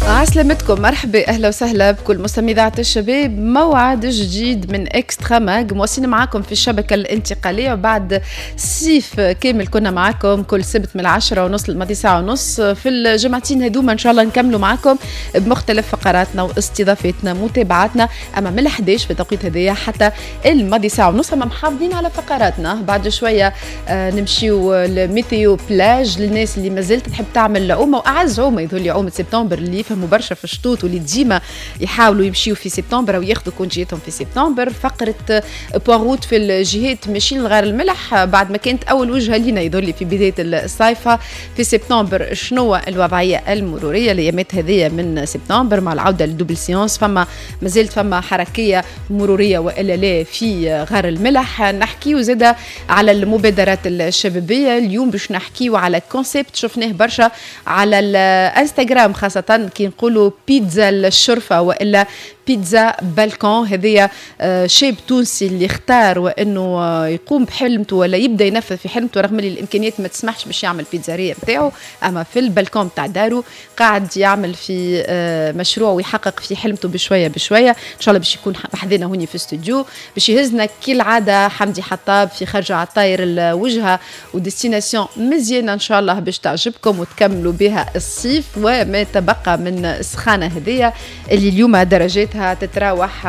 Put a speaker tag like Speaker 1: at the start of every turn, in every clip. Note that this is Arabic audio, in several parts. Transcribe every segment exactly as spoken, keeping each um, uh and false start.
Speaker 1: عسلامتكم، مرحبا اهلا وسهلا بكل مستمعي اذاعه الشباب. موعد جديد من اكسترا ماج مواصلين معاكم في الشبكه الانتقاليه بعد صيف كامل. كنا معاكم كل سبت من العشرة ونص للماضي ساعه ونص. في الجمعتين هذوما ان شاء الله نكملوا معاكم بمختلف فقراتنا واستضافاتنا متابعاتنا، اما من الحداش في التوقيت هذايا حتى الماضي ساعه ونص. اما محافظين على فقراتنا بعد شويه آه نمشيو لميتيو بلاج للناس اللي مازالت تحب تعمل عومه، واعز عومه يظهر لي عومه سبتمبر اللي يفهموا برشا في الشطوط واللي ديما يحاولوا يمشيوا في سبتمبر او ياخذوا كونجيتهم في سبتمبر. فقره بواروت في الجهات ماشيين لغير الملح بعد ما كانت اول وجهه لينا يظهر لي في بدايه الصيفه في سبتمبر. شنو الوضعيه المروريه الايامات هذه من سبتمبر مع العوده للدوبل سيونس؟ فما مازالت فما حركيه مروريه والا لا في غير الملح. نحكيو زاده على المبادرات الشبابيه اليوم، باش نحكيو على كونسيبت شفناه برشا على الانستغرام خاصه كي نقولوا بيتزا الشرفة وإلا بيتزا بالكون. هذه شاب تونسي اللي اختار وانه يقوم بحلمته ولا يبدا ينفذ في حلمته رغم اللي الامكانيات ما تسمحش باش يعمل بيتزاريه نتاعو، اما في البالكون تاع دارو قاعد يعمل في مشروع ويحقق في حلمته بشويه بشويه. ان شاء الله باش يكون بحذنا هوني في استوديو باش يهزنا كالعاده حمدي حطاب في خرجه عطاير الوجهه وديستيناسيون مزيانه ان شاء الله باش تعجبكم وتكملوا بها الصيف وما تبقى من السخانه هذيا اللي اليوم درجات تتراوح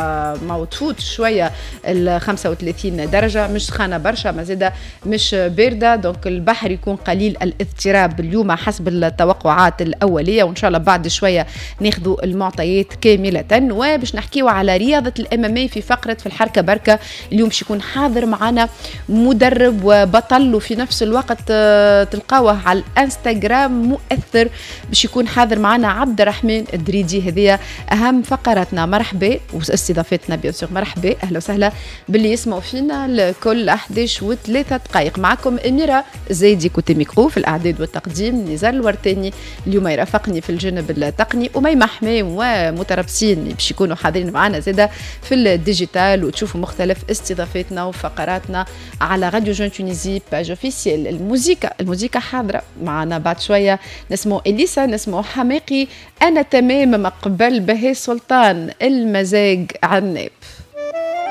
Speaker 1: موتفوت شويه ال خمسة وثلاثين درجه، مش سخانه برشا ما زاده مش بارده. دونك البحر يكون قليل الاضطراب اليوم حسب التوقعات الاوليه، وان شاء الله بعد شويه ناخذوا المعطيات كامله. وباش نحكيو على رياضه الامامي في فقره في الحركه بركه. اليوم باش يكون حاضر معنا مدرب وبطل وفي نفس الوقت تلقاوه على الانستغرام مؤثر، باش يكون حاضر معنا عبد الرحمن الدريدي. هذه اهم فقراتنا. مرحبا واستضافتنا بيان مرحبا اهلا وسهلا باللي يسمعوا فينا لكل احداش وثلاثة دقائق. معكم اميره زايدي كوتي ميكرو في الاعداد والتقديم، نزار الورتاني اليوم يرافقني في الجانب التقني، وميمة حمام ومتربصين باش يكونوا حاضرين معنا زاده في الديجيتال، وتشوفوا مختلف استضافاتنا وفقراتنا على راديو جون تونيزي باج اوفيسيال. الموسيقى الموسيقى حاضره معنا بعد شويه، نسمو اليسا نسمو حماقي انا تمام ما قبل بهي سلطان المزاج عناب.